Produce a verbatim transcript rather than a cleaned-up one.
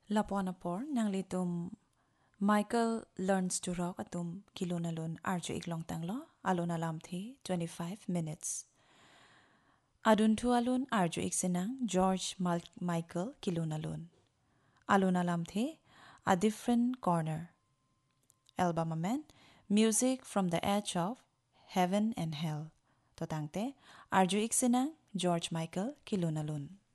Laponapor nang litum Michael learns to rock atum kilonalun arjo iklong tanglo alona lamthi twenty-five minutes. Adun tu alun arjo iksenang George Mal- Michael kilonalun. Alona lamthi a different corner. Album amen music from the edge of heaven and hell. Totangte arjo iksenang George Michael kilonalun.